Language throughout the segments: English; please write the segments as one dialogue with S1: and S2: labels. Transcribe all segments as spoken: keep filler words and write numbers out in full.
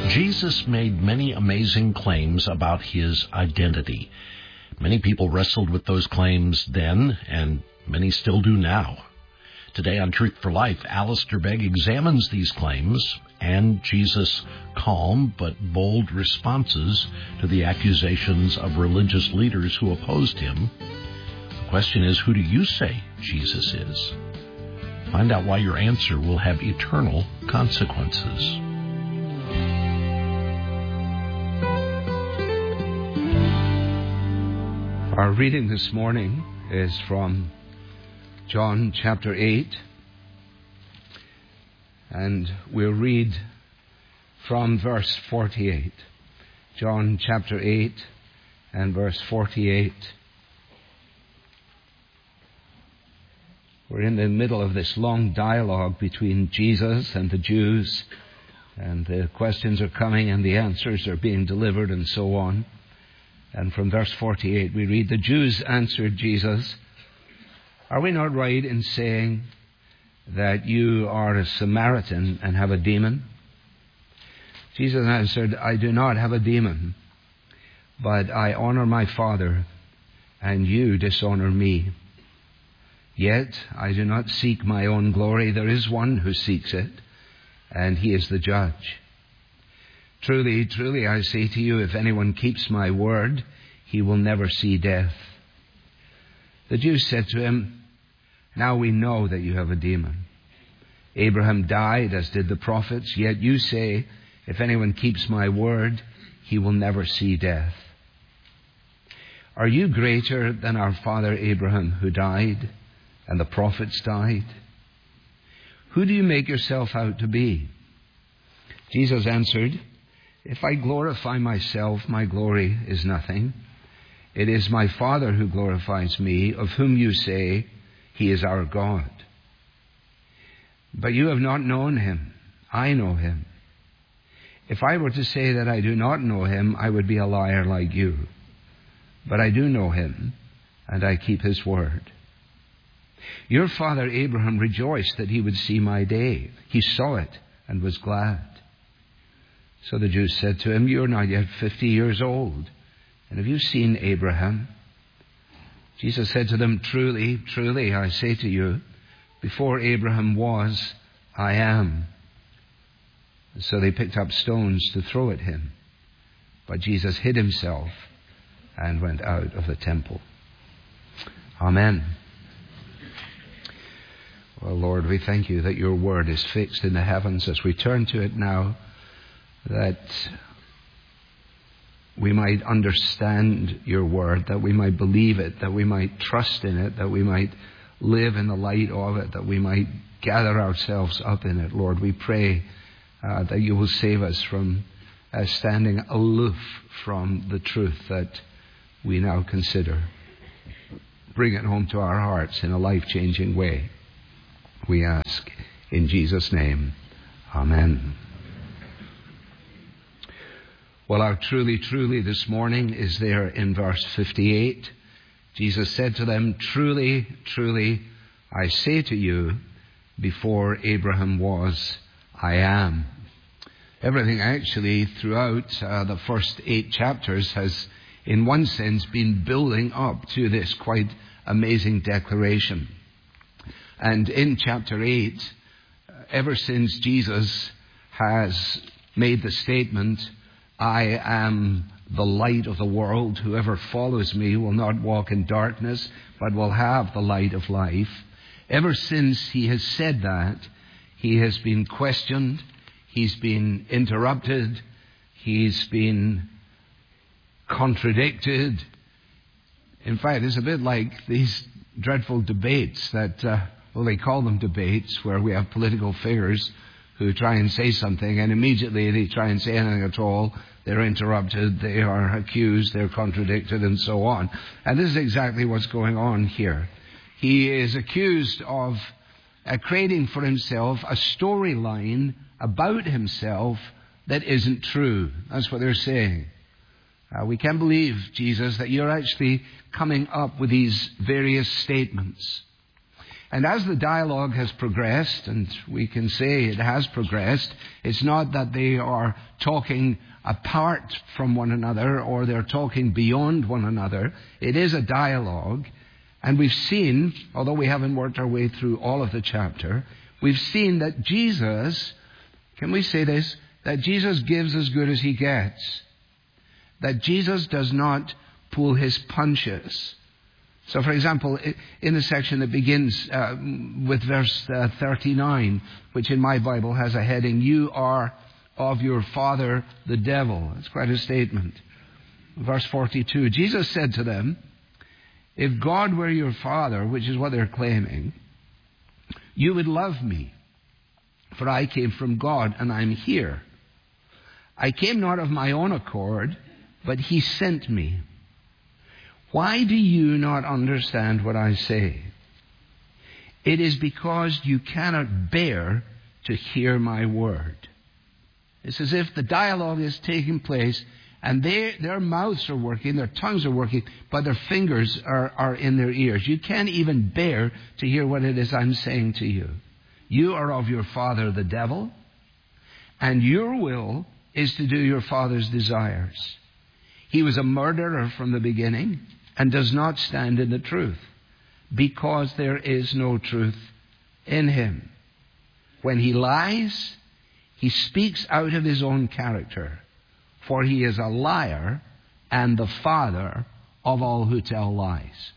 S1: Jesus made many amazing claims about his identity. Many people wrestled with those claims then, and many still do now. Today on Truth for Life, Alistair Begg examines these claims and Jesus' calm but bold responses to the accusations of religious leaders who opposed him. The question is, who do you say Jesus is? Find out why your answer will have eternal consequences.
S2: Our reading this morning is from John chapter eight, and we'll read from verse forty-eight. John chapter eight and verse forty-eight. We're in the middle of this long dialogue between Jesus and the Jews, and the questions are coming and the answers are being delivered and so on. And from verse forty-eight we read, "The Jews answered Jesus, 'Are we not right in saying that you are a Samaritan and have a demon?' Jesus answered, 'I do not have a demon, but I honor my Father, and you dishonor me. Yet I do not seek my own glory. There is one who seeks it, and he is the judge. Truly, truly, I say to you, if anyone keeps my word, he will never see death.' The Jews said to him, 'Now we know that you have a demon. Abraham died, as did the prophets, yet you say, if anyone keeps my word, he will never see death. Are you greater than our father Abraham, who died, and the prophets died? Who do you make yourself out to be?' Jesus answered, 'If I glorify myself, my glory is nothing. It is my Father who glorifies me, of whom you say, he is our God. But you have not known him. I know him. If I were to say that I do not know him, I would be a liar like you. But I do know him, and I keep his word. Your father Abraham rejoiced that he would see my day. He saw it and was glad.' So the Jews said to him, 'You are not yet fifty years old, and have you seen Abraham?' Jesus said to them, 'Truly, truly, I say to you, before Abraham was, I am.' And so they picked up stones to throw at him. But Jesus hid himself and went out of the temple." Amen. Well, Lord, we thank you that your word is fixed in the heavens. As we turn to it now, that we might understand your word, that we might believe it, that we might trust in it, that we might live in the light of it, that we might gather ourselves up in it. Lord, we pray uh, that you will save us from uh, standing aloof from the truth that we now consider. Bring it home to our hearts in a life-changing way, we ask in Jesus' name. Amen. Well, our truly, truly this morning is there in verse fifty-eight. Jesus said to them, "Truly, truly, I say to you, before Abraham was, I am." Everything actually throughout uh, the first eight chapters has, in one sense, been building up to this quite amazing declaration. And in chapter eight, ever since Jesus has made the statement, "I am the light of the world. Whoever follows me will not walk in darkness, but will have the light of life." Ever since he has said that, he has been questioned, he's been interrupted, he's been contradicted. In fact, it's a bit like these dreadful debates that, uh, well, they call them debates, where we have political figures who try and say something, and immediately they try and say anything at all. They're interrupted, they are accused, they're contradicted, and so on. And this is exactly what's going on here. He is accused of uh, creating for himself a storyline about himself that isn't true. That's what they're saying. Uh, we can't believe, Jesus, that you're actually coming up with these various statements. And as the dialogue has progressed, and we can say it has progressed, it's not that they are talking apart from one another or they're talking beyond one another. It is a dialogue. And we've seen, although we haven't worked our way through all of the chapter, we've seen that Jesus, can we say this? That Jesus gives as good as he gets. That Jesus does not pull his punches. So, for example, in the section that begins uh, with verse uh, thirty-nine, which in my Bible has a heading, "You are of your father the devil." That's quite a statement. Verse forty-two, Jesus said to them, "If God were your father," which is what they're claiming, "you would love me, for I came from God and I'm here. I came not of my own accord, but he sent me. Why do you not understand what I say? It is because you cannot bear to hear my word." It's as if the dialogue is taking place and they, their mouths are working, their tongues are working, but their fingers are, are in their ears. You can't even bear to hear what it is I'm saying to you. You are of your father the devil, and your will is to do your father's desires. He was a murderer from the beginning and does not stand in the truth, because there is no truth in him. When he lies, he speaks out of his own character, for he is a liar and the father of all who tell lies.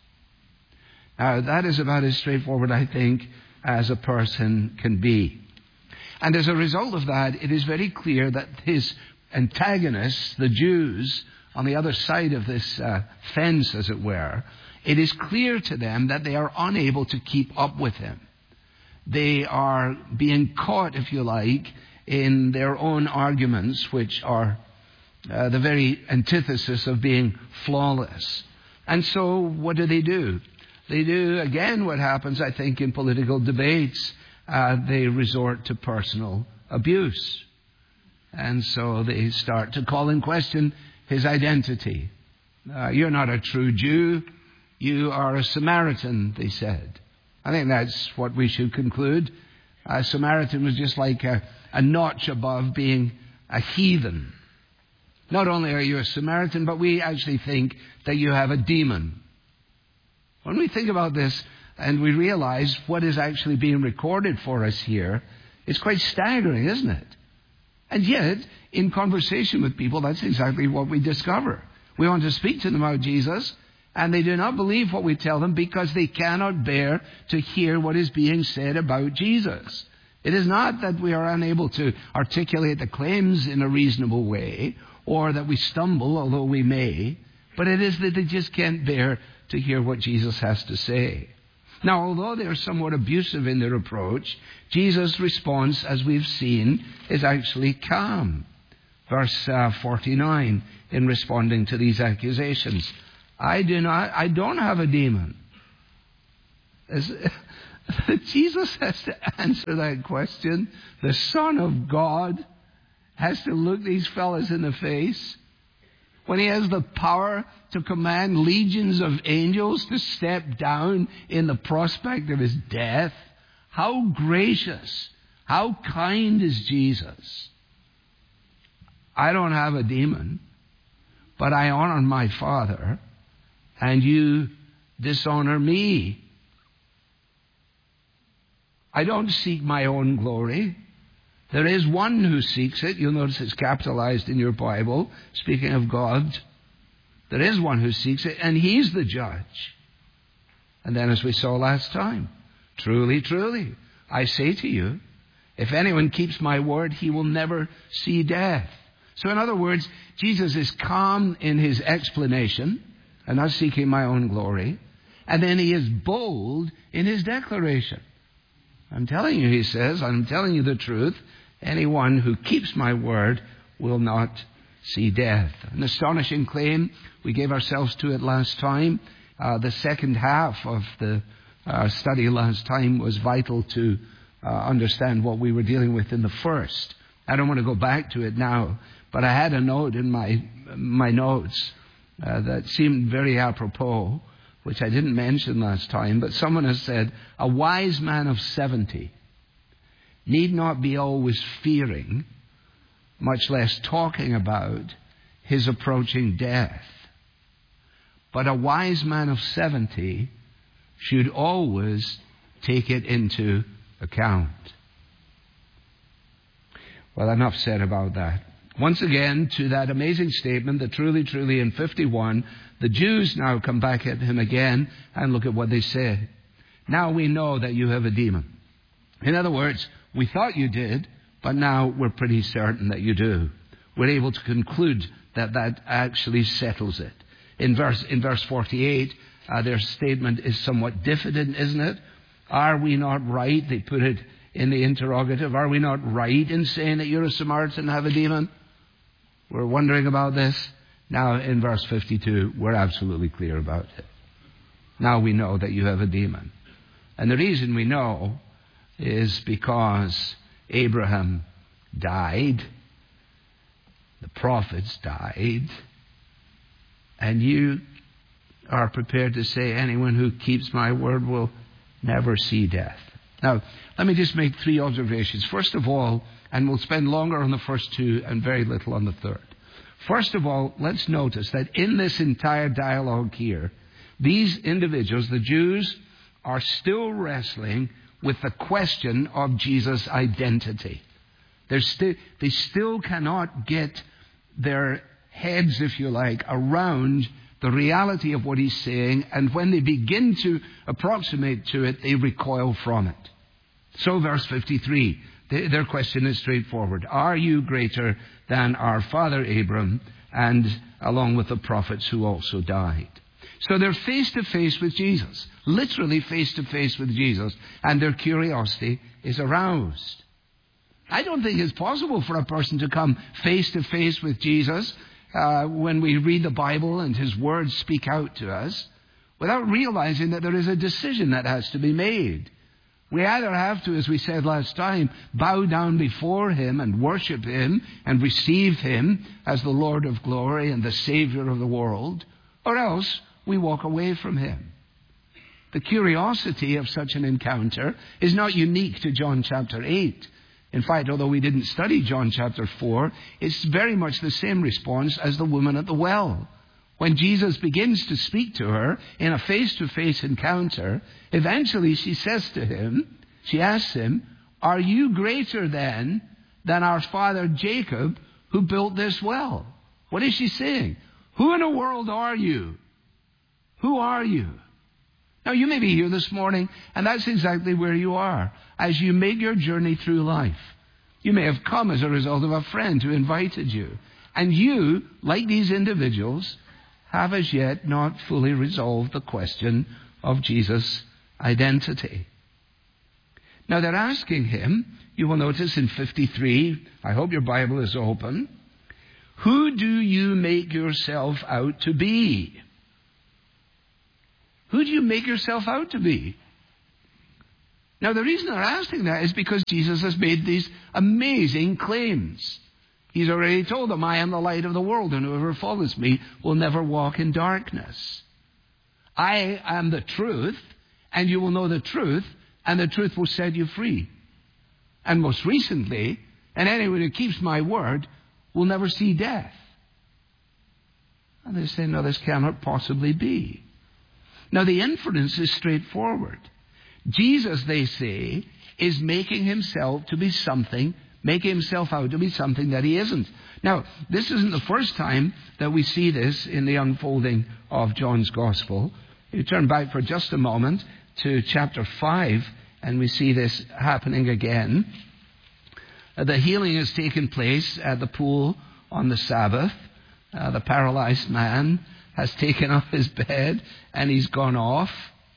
S2: Now, that is about as straightforward, I think, as a person can be. And as a result of that, it is very clear that his antagonists, the Jews, on the other side of this uh, fence, as it were, it is clear to them that they are unable to keep up with him. They are being caught, if you like, in their own arguments, which are uh, the very antithesis of being flawless. And so what do they do? They do, again, what happens, I think, in political debates. Uh, they resort to personal abuse. And so they start to call in question his identity. Uh, you're not a true Jew. You are a Samaritan, they said. I think that's what we should conclude. A Samaritan was just like a, a notch above being a heathen. Not only are you a Samaritan, but we actually think that you have a demon. When we think about this and we realize what is actually being recorded for us here, it's quite staggering, isn't it? And yet, in conversation with people, that's exactly what we discover. We want to speak to them about Jesus, and they do not believe what we tell them because they cannot bear to hear what is being said about Jesus. It is not that we are unable to articulate the claims in a reasonable way, or that we stumble, although we may, but it is that they just can't bear to hear what Jesus has to say. Now, although they are somewhat abusive in their approach, Jesus' response, as we've seen, is actually calm. Verse uh, forty-nine, in responding to these accusations, I do not, I don't have a demon. As, Jesus has to answer that question. The Son of God has to look these fellas in the face when he has the power to command legions of angels to step down in the prospect of his death. How gracious, how kind is Jesus? I don't have a demon, but I honor my Father, and you dishonor me. I don't seek my own glory. There is one who seeks it. You'll notice it's capitalized in your Bible, speaking of God. There is one who seeks it, and he's the judge. And then, as we saw last time, truly, truly, I say to you, if anyone keeps my word, he will never see death. So in other words, Jesus is calm in his explanation, and not seeking my own glory. And then he is bold in his declaration. I'm telling you, he says, I'm telling you the truth. Anyone who keeps my word will not see death. An astonishing claim. We gave ourselves to it last time. Uh, the second half of the uh, study last time was vital to uh, understand what we were dealing with in the first. I don't want to go back to it now, but I had a note in my my notes uh, that seemed very apropos. which I didn't mention last time, but someone has said, a wise man of seventy need not be always fearing, much less talking about, his approaching death. But a wise man of seventy should always take it into account. Well, enough said about that. Once again, to that amazing statement that truly, truly in fifty-one, the Jews now come back at him again and look at what they say. Now we know that you have a demon. In other words, we thought you did, but now we're pretty certain that you do. We're able to conclude that that actually settles it. In verse, in verse forty-eight, uh, their statement is somewhat diffident, isn't it? Are we not right? They put it in the interrogative. Are we not right in saying that you're a Samaritan and have a demon? We're wondering about this. Now in verse fifty-two, we're absolutely clear about it. Now we know that you have a demon. And the reason we know is because Abraham died, the prophets died, and you are prepared to say anyone who keeps my word will never see death. Now, let me just make three observations. First of all, and we'll spend longer on the first two and very little on the third. First of all, let's notice that in this entire dialogue here, these individuals, the Jews, are still wrestling with the question of Jesus' identity. They're sti- they still cannot get their heads, if you like, around the reality of what he's saying, and when they begin to approximate to it, they recoil from it. So verse fifty-three, they, their question is straightforward. Are you greater than our father Abram, and along with the prophets who also died? So they're face to face with Jesus, literally face to face with Jesus, and their curiosity is aroused. I don't think it's possible for a person to come face to face with Jesus uh, when we read the Bible and his words speak out to us without realizing that there is a decision that has to be made. We either have to, as we said last time, bow down before him and worship him and receive him as the Lord of glory and the Savior of the world, or else we walk away from him. The curiosity of such an encounter is not unique to John chapter eight. In fact, although we didn't study John chapter four, it's very much the same response as the woman at the well. When Jesus begins to speak to her in a face-to-face encounter, eventually she says to him, she asks him, are you greater then than our father Jacob who built this well? What is she saying? Who in the world are you? Who are you? Now, you may be here this morning, and that's exactly where you are as you make your journey through life. You may have come as a result of a friend who invited you. And you, like these individuals, have as yet not fully resolved the question of Jesus' identity. Now, they're asking him, you will notice in fifty-three, I hope your Bible is open, who do you make yourself out to be? Who do you make yourself out to be? Now, the reason they're asking that is because Jesus has made these amazing claims. He's already told them, I am the light of the world, and whoever follows me will never walk in darkness. I am the truth, and you will know the truth, and the truth will set you free. And most recently, and anyone who keeps my word will never see death. And they say, no, this cannot possibly be. Now, the inference is straightforward. Jesus, they say, is making himself to be something, making himself out to be something that he isn't. Now, this isn't the first time that we see this in the unfolding of John's Gospel. You turn back for just a moment to chapter five, and we see this happening again. The healing has taken place at the pool on the Sabbath. Uh, the paralyzed man has taken up his bed and he's gone off.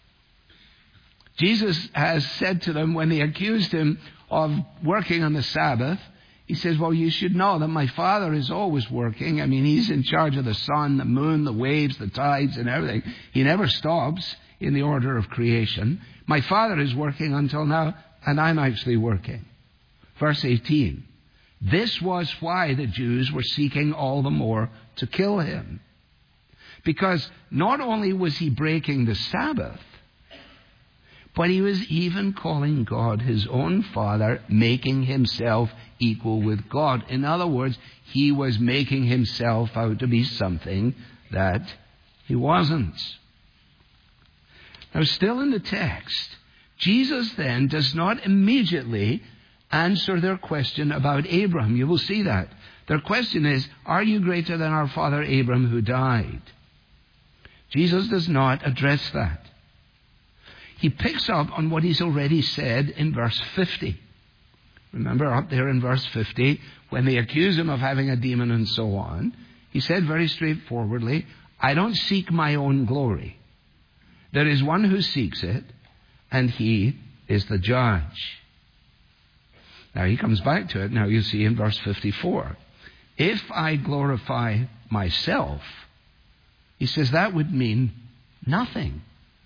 S2: Jesus has said to them when they accused him of working on the Sabbath, he says, well, you should know that my Father is always working. I mean, he's in charge of the sun, the moon, the waves, the tides and everything. He never stops in the order of creation. My Father is working until now, and I'm actually working. Verse eighteen. This was why the Jews were seeking all the more to kill him, Because not only was he breaking the Sabbath, but he was even calling God his own Father, making himself equal with God. In other words, he was making himself out to be something that he wasn't. Now, still in the text, Jesus then does not immediately answer their question about Abraham. You will see that. Their question is, are you greater than our father Abraham who died? Jesus does not address that. He picks up on what he's already said in verse fifty. Remember up there in verse fifty, when they accuse him of having a demon and so on, he said very straightforwardly, I don't seek my own glory. There is one who seeks it, and he is the judge. Now he comes back to it. Now you see in verse fifty-four. If I glorify myself, he says that would mean nothing.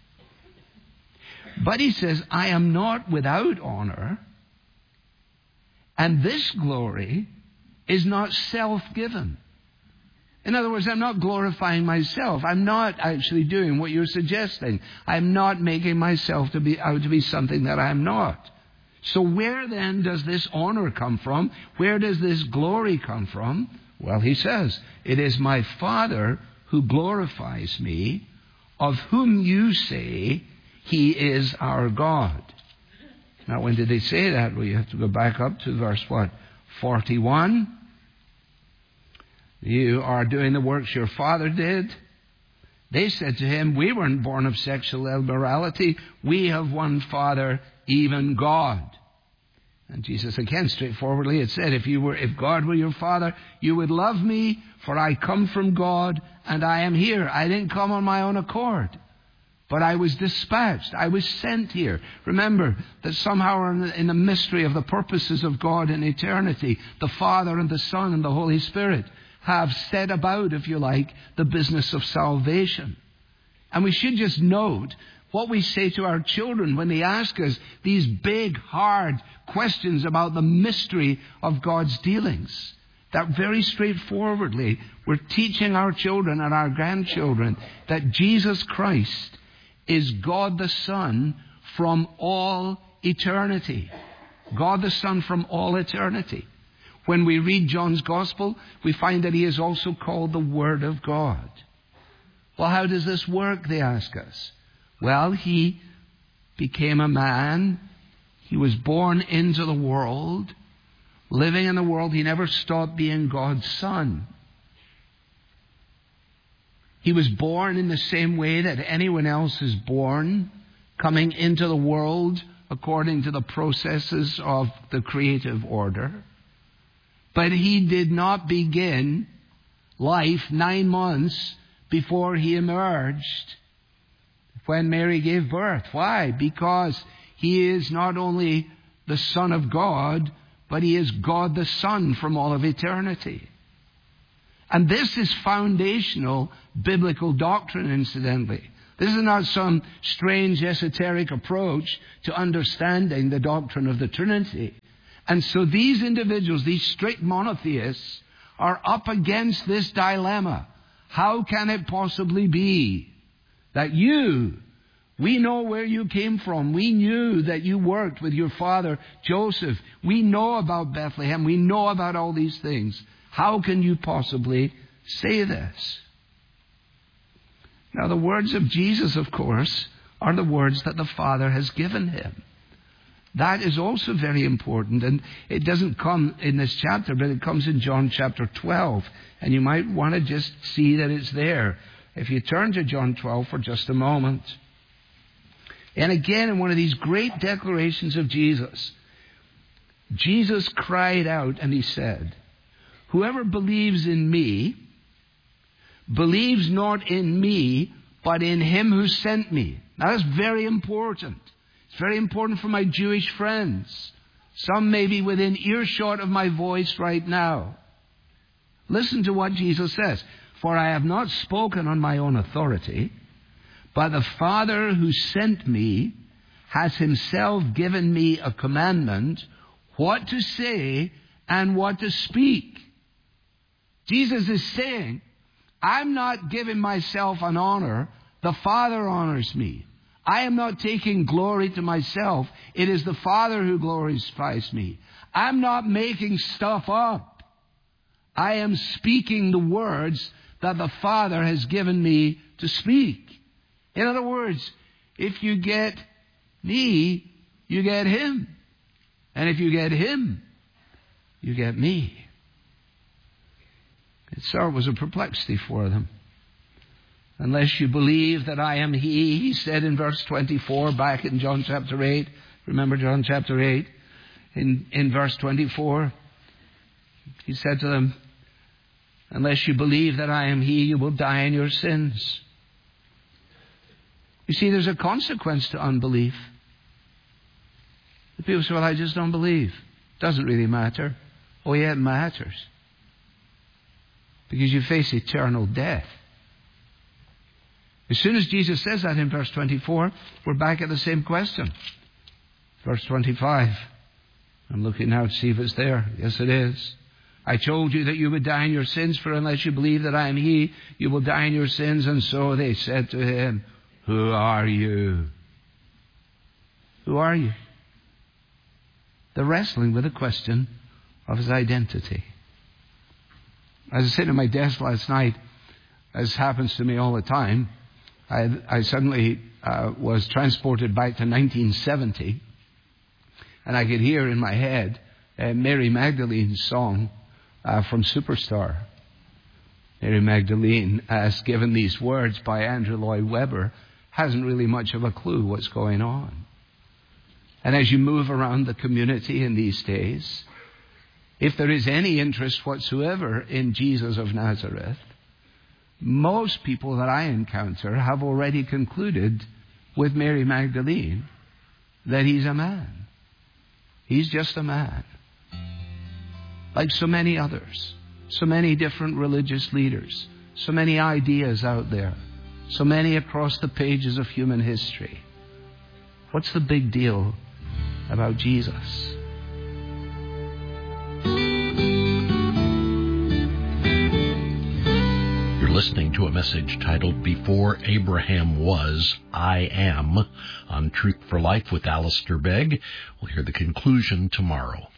S2: But he says, I am not without honor, and this glory is not self-given. In other words, I'm not glorifying myself. I'm not actually doing what you're suggesting. I'm not making myself to be out to be something that I'm not. So where then does this honor come from? Where does this glory come from? Well, he says, it is my Father who glorifies me, of whom you say he is our God. Now, when did they say that? Well, you have to go back up to verse what? forty-one. You are doing the works your father did. They said to him, we weren't born of sexual immorality. We have one Father, even God. And Jesus again straightforwardly had said, if you were, if God were your Father, you would love me, for I come from God and I am here. I didn't come on my own accord, but I was dispatched. I was sent here. Remember that somehow in the, in the mystery of the purposes of God in eternity, the Father and the Son and the Holy Spirit have set about, if you like, the business of salvation. And we should just note what we say to our children when they ask us these big, hard questions about the mystery of God's dealings. That very straightforwardly, we're teaching our children and our grandchildren that Jesus Christ is God the Son from all eternity. God the Son from all eternity. When we read John's Gospel, we find that he is also called the Word of God. Well, how does this work, they ask us? Well, he became a man. He was born into the world. Living in the world, he never stopped being God's Son. He was born in the same way that anyone else is born, coming into the world according to the processes of the creative order. But he did not begin life nine months before he emerged when Mary gave birth. Why? Because he is not only the Son of God, but he is God the Son from all of eternity. And this is foundational biblical doctrine, incidentally. This is not some strange esoteric approach to understanding the doctrine of the Trinity. And so these individuals, these strict monotheists, are up against this dilemma. How can it possibly be that you, we know where you came from. We knew that you worked with your father, Joseph. We know about Bethlehem. We know about all these things. How can you possibly say this? Now, the words of Jesus, of course, are the words that the Father has given him. That is also very important, and it doesn't come in this chapter, but it comes in John chapter twelve, and you might want to just see that it's there. If you turn to John twelve for just a moment. And again, in one of these great declarations of Jesus, Jesus cried out and he said, whoever believes in me, believes not in me, but in him who sent me. Now that's very important. It's very important for my Jewish friends. Some may be within earshot of my voice right now. Listen to what Jesus says. For I have not spoken on my own authority, but the Father who sent me has himself given me a commandment what to say and what to speak. Jesus is saying I'm not giving myself an honor. The Father honors me. I am not taking glory to myself. It is the Father who glorifies me. I'm not making stuff up. I am speaking the words that the Father has given me to speak. In other words, if you get me, you get Him. And if you get Him, you get me. And so it was a perplexity for them. Unless you believe that I am He, He said in verse twenty-four, back in John chapter eight. Remember John chapter eight? In, in verse twenty-four, He said to them, unless you believe that I am He, you will die in your sins. You see, there's a consequence to unbelief. The people say, well, I just don't believe. Doesn't really matter. Oh, yeah, it matters. Because you face eternal death. As soon as Jesus says that in verse twenty-four, we're back at the same question. Verse twenty-five. I'm looking now to see if it's there. Yes, it is. I told you that you would die in your sins, for unless you believe that I am He, you will die in your sins. And so they said to Him, who are you? Who are you? They're wrestling with the question of His identity. As I was sitting at my desk last night, as happens to me all the time, I, I suddenly uh, was transported back to nineteen seventy, and I could hear in my head uh, Mary Magdalene's song uh, from Superstar. Mary Magdalene, as given these words by Andrew Lloyd Webber, hasn't really much of a clue what's going on. And as you move around the community in these days, if there is any interest whatsoever in Jesus of Nazareth, most people that I encounter have already concluded with Mary Magdalene that He's a man. He's just a man. Like so many others, so many different religious leaders, so many ideas out there, so many across the pages of human history. What's the big deal about Jesus?
S1: Listening to a message titled Before Abraham Was, I Am, on Truth for Life with Alistair Begg. We'll hear the conclusion tomorrow.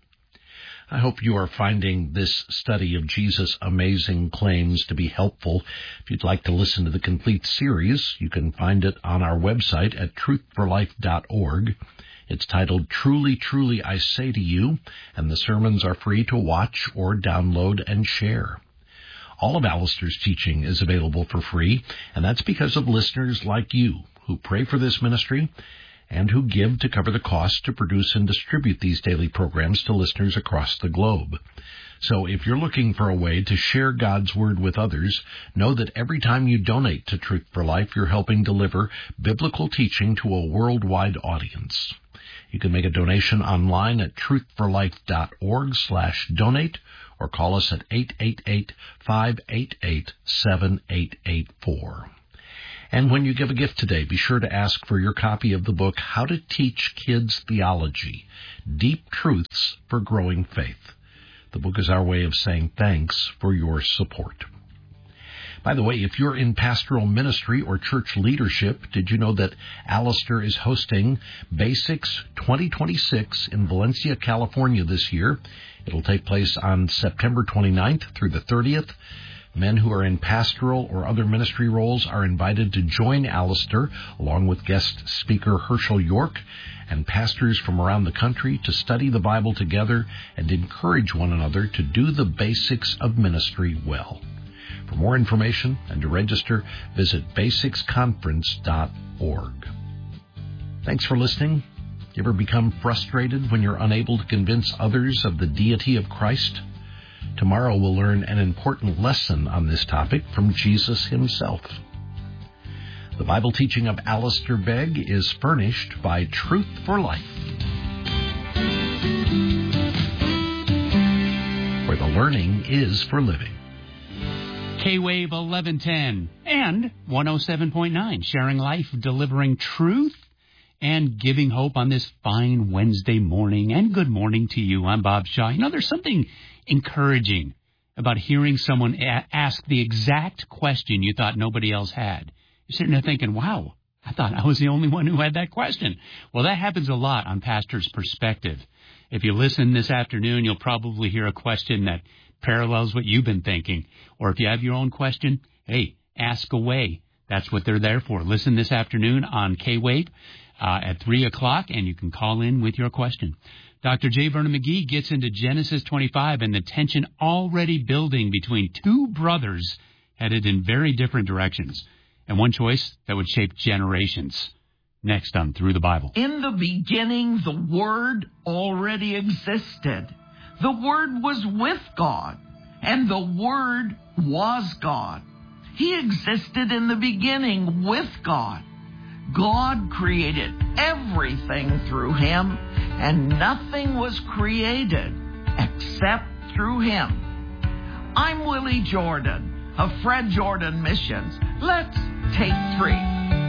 S1: I hope you are finding this study of Jesus' amazing claims to be helpful. If you'd like to listen to the complete series, you can find it on our website at truth for life dot org. It's titled Truly, Truly, I Say to You, and the sermons are free to watch or download and share. All of Alistair's teaching is available for free, and that's because of listeners like you who pray for this ministry and who give to cover the cost to produce and distribute these daily programs to listeners across the globe. So if you're looking for a way to share God's Word with others, know that every time you donate to Truth for Life, you're helping deliver biblical teaching to a worldwide audience. You can make a donation online at truth for life dot org slash donate, or call us at eight eight eight, five eight eight, seven eight eight four. And when you give a gift today, be sure to ask for your copy of the book, How to Teach Kids Theology, Deep Truths for Growing Faith. The book is our way of saying thanks for your support. By the way, if you're in pastoral ministry or church leadership, did you know that Alistair is hosting Basics twenty twenty-six in Valencia, California this year? It'll take place on September twenty-ninth through the thirtieth. Men who are in pastoral or other ministry roles are invited to join Alistair, along with guest speaker Herschel York, and pastors from around the country to study the Bible together and encourage one another to do the basics of ministry well. For more information and to register, visit basics conference dot org. Thanks for listening. You ever become frustrated when you're unable to convince others of the deity of Christ? Tomorrow we'll learn an important lesson on this topic from Jesus Himself. The Bible teaching of Alistair Begg is furnished by Truth for Life, where the learning is for living.
S3: K-Wave eleven ten and one oh seven point nine, sharing life, delivering truth, and giving hope on this fine Wednesday morning. And good morning to you. I'm Bob Shaw. You know, there's something encouraging about hearing someone a- ask the exact question you thought nobody else had. You're sitting there thinking, wow, I thought I was the only one who had that question. Well, that happens a lot on Pastor's Perspective. If you listen this afternoon, you'll probably hear a question that parallels what you've been thinking. Or if you have your own question, hey, ask away. That's what they're there for. Listen this afternoon on K-Wave uh, at three o'clock, and you can call in with your question. Doctor J. Vernon McGee gets into Genesis twenty-five and the tension already building between two brothers headed in very different directions, and one choice that would shape generations. Next on Through the Bible.
S4: In the beginning, the Word already existed. The Word was with God, and the Word was God. He existed in the beginning with God. God created everything through Him, and nothing was created except through Him. I'm Willie Jordan of Fred Jordan Missions. Let's take three.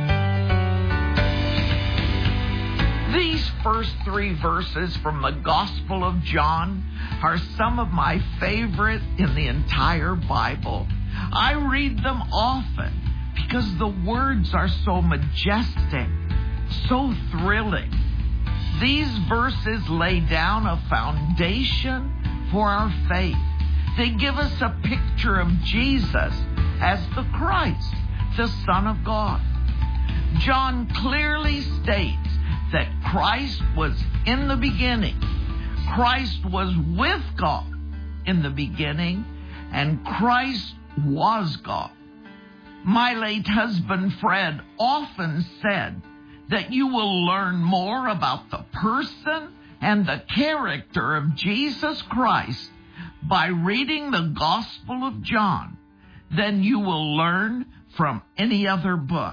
S4: These first three verses from the Gospel of John are some of my favorite in the entire Bible. I read them often because the words are so majestic, so thrilling. These verses lay down a foundation for our faith. They give us a picture of Jesus as the Christ, the Son of God. John clearly states that Christ was in the beginning. Christ was with God in the beginning, and Christ was God. My late husband Fred often said that you will learn more about the person and the character of Jesus Christ by reading the Gospel of John than you will learn from any other book.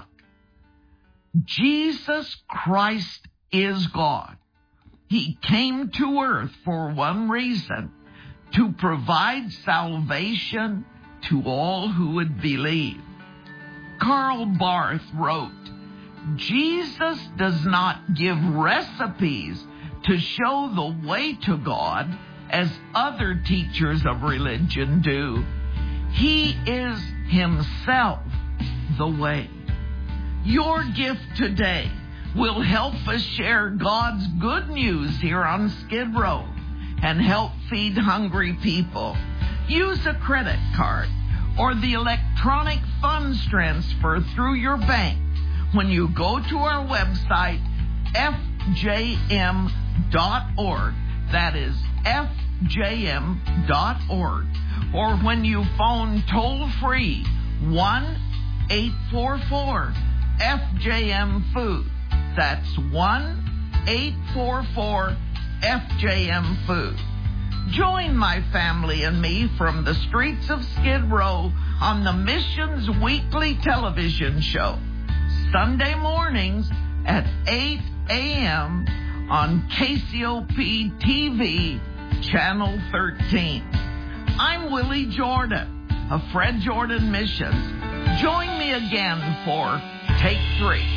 S4: Jesus Christ is God. He came to earth for one reason, to provide salvation to all who would believe. Karl Barth wrote, Jesus does not give recipes to show the way to God as other teachers of religion do. He is Himself the way. Your gift today will help us share God's good news here on Skid Row and help feed hungry people. Use a credit card or the electronic funds transfer through your bank when you go to our website, F J M dot org. That is F J M dot org. Or when you phone toll-free one eight four four F J M food. That's one eight four four F J M food. Join my family and me from the streets of Skid Row on the Missions Weekly television show, Sunday mornings at eight a.m. on K C O P T V, Channel thirteen. I'm Willie Jordan of Fred Jordan Missions. Join me again for Take Three.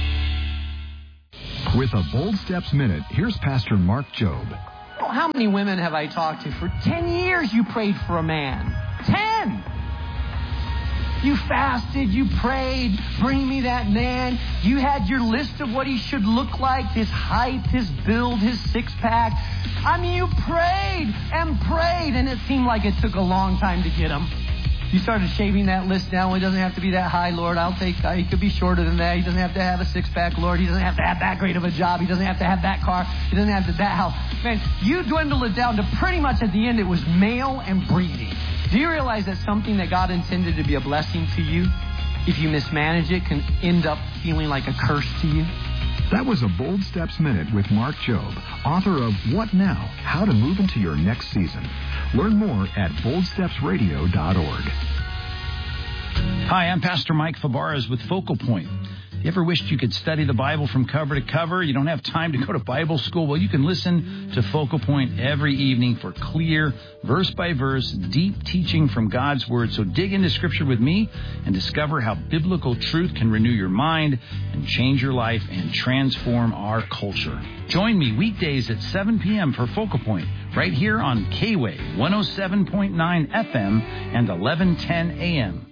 S5: With a Bold Steps Minute, here's Pastor Mark Jobe.
S6: Oh, how many women have I talked to? For ten years you prayed for a man. Ten! You fasted, you prayed, bring me that man. You had your list of what he should look like, his height, his build, his six-pack. I mean, you prayed and prayed, and it seemed like it took a long time to get him. You started shaving that list down. Well, he doesn't have to be that high, Lord. I'll take, uh, he could be shorter than that. He doesn't have to have a six-pack, Lord. He doesn't have to have that great of a job. He doesn't have to have that car. He doesn't have to that house. Man, you dwindled it down to pretty much at the end it was male and breeding. Do you realize that something that God intended to be a blessing to you, if you mismanage it, can end up feeling like a curse to you?
S5: That was a Bold Steps Minute with Mark Jobe, author of What Now? How to Move into Your Next Season. Learn more at bold steps radio dot org.
S7: Hi, I'm Pastor Mike Fabarez with Focal Point. You ever wished you could study the Bible from cover to cover? You don't have time to go to Bible school? Well, you can listen to Focal Point every evening for clear, verse-by-verse, deep teaching from God's Word. So dig into Scripture with me and discover how biblical truth can renew your mind and change your life and transform our culture. Join me weekdays at seven p.m. for Focal Point right here on K-Wave one oh seven point nine F M and eleven ten A M.